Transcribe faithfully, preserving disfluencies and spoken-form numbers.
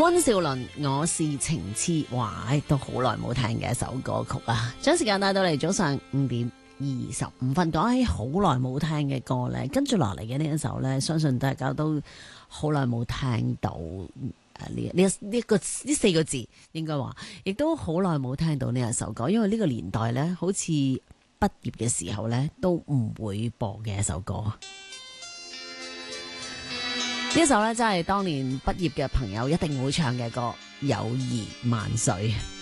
溫兆倫，我是情痴，哇，都好耐冇聽嘅一首歌曲啊！將時間帶到嚟早上五點二十五分，講起好耐冇聽嘅歌呢，跟住落嚟嘅呢一首呢，相信大家都好耐冇聽到誒呢呢呢個呢四個字，應該話，亦都好耐冇聽到呢一首歌，因為呢個年代呢，好似畢業嘅時候呢，都唔會播嘅一首歌。呢一首咧，真係當年畢業嘅朋友一定會唱嘅歌，友誼萬歲。